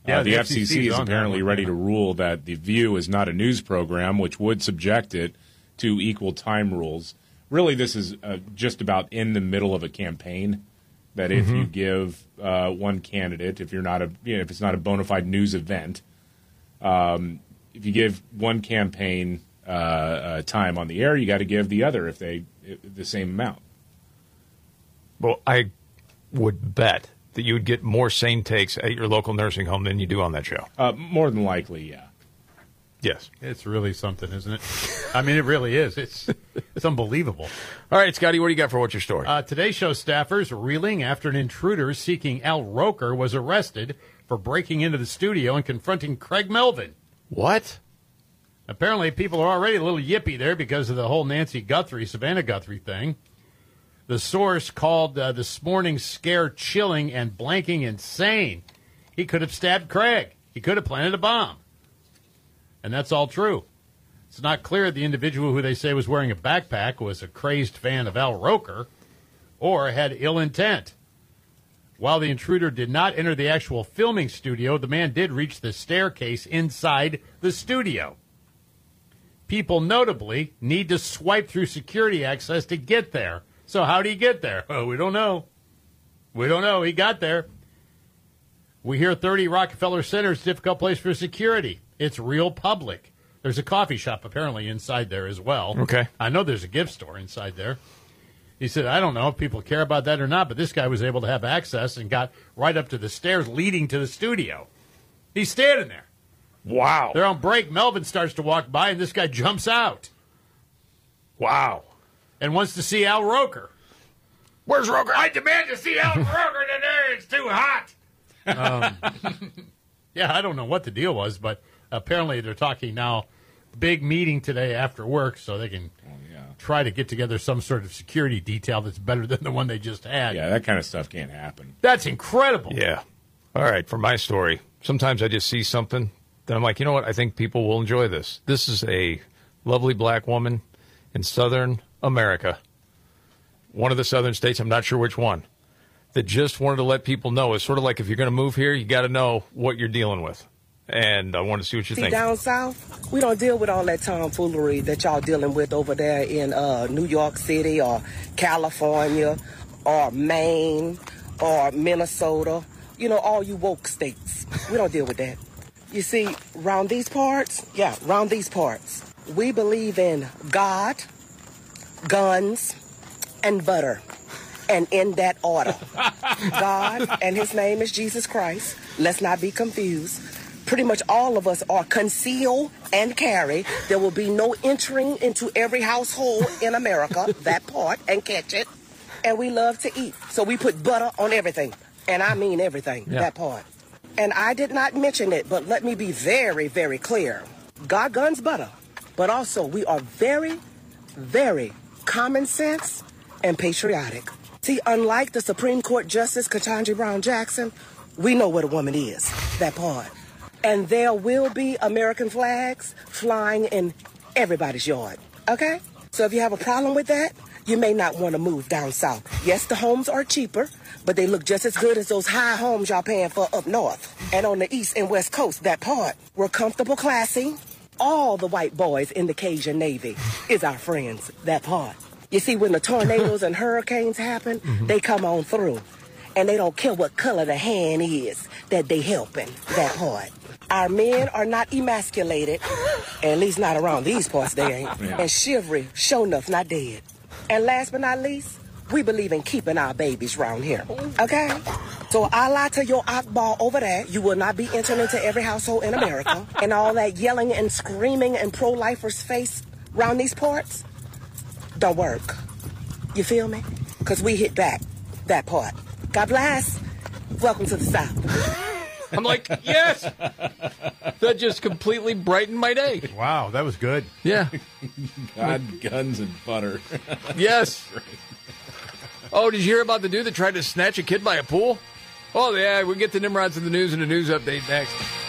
The FCC is apparently ready to rule that The View is not a news program, which would subject it to equal time rules. Really, this is just about in the middle of a campaign. That if you give one candidate, if it's not a bona fide news event, if you give one campaign time on the air, you got to give the other the same amount. Well, I would bet that you would get more sane takes at your local nursing home than you do on that show. More than likely, yeah. Yes. It's really something, isn't it? I mean, it really is. It's unbelievable. All right, Scotty, what do you got for What's Your Story? Today Show staffers reeling after an intruder seeking Al Roker was arrested for breaking into the studio and confronting Craig Melvin. What? Apparently, people are already a little yippy there because of the whole Savannah Guthrie thing. The source called this morning's scare chilling and blanking insane. He could have stabbed Craig. He could have planted a bomb. And that's all true. It's not clear the individual who they say was wearing a backpack was a crazed fan of Al Roker or had ill intent. While the intruder did not enter the actual filming studio, the man did reach the staircase inside the studio. People notably need to swipe through security access to get there. So how did he get there? Oh, we don't know. We don't know. He got there. We hear 30 Rockefeller Center is a difficult place for security. It's real public. There's a coffee shop apparently inside there as well. Okay. I know there's a gift store inside there. He said, I don't know if people care about that or not, but this guy was able to have access and got right up to the stairs leading to the studio. He's standing there. Wow. They're on break. Melvin starts to walk by, and this guy jumps out. Wow. And wants to see Al Roker. Where's Roker? I demand to see Al Roker today. It's too hot. Yeah, I don't know what the deal was, but apparently they're talking now, big meeting today after work, so they can try to get together some sort of security detail that's better than the one they just had. Yeah, that kind of stuff can't happen. That's incredible. Yeah. All right, for my story, sometimes I just see something, then I'm like, you know what, I think people will enjoy this. This is a lovely black woman in southern America, one of the southern states, I'm not sure which one, that just wanted to let people know. It's sort of like if you're going to move here, you got to know what you're dealing with. And I want to see what you think. Down south, we don't deal with all that tomfoolery that y'all dealing with over there in New York City or California or Maine or Minnesota. You know, all you woke states. We don't deal with that. You see, round these parts, we believe in God, guns, and butter. And in that order. God, and his name is Jesus Christ. Let's not be confused. Pretty much all of us are conceal and carry. There will be no entering into every household in America, that part, and catch it. And we love to eat. So we put butter on everything. And I mean everything, that part. And I did not mention it, but let me be very, very clear. God, guns, butter. But also, we are very, very common sense and patriotic. See, unlike the Supreme Court Justice Ketanji Brown Jackson, we know what a woman is, that part. And there will be American flags flying in everybody's yard, okay? So if you have a problem with that, you may not want to move down south. Yes, the homes are cheaper, but they look just as good as those high homes y'all paying for up north. And on the east and west coast, that part, we're comfortable, classy. All the white boys in the Cajun Navy is our friends, that part. You see, when the tornadoes and hurricanes happen, they come on through. And they don't care what color the hand is that they helping, that part. Our men are not emasculated, at least not around these parts they ain't. Yeah. And chivalry, sure enough, not dead. And last but not least, we believe in keeping our babies around here, okay? So Allah to your Akbar over there, you will not be entering into every household in America. And all that yelling and screaming and pro-lifers face around these parts don't work. You feel me? Because we hit back, that part. God bless. Welcome to the South. I'm like, yes. That just completely brightened my day. Wow, that was good. Yeah. God, guns, and butter. Yes. Oh, did you hear about the dude that tried to snatch a kid by a pool? Oh, yeah, we'll get the Nimrods in the news and a news update next.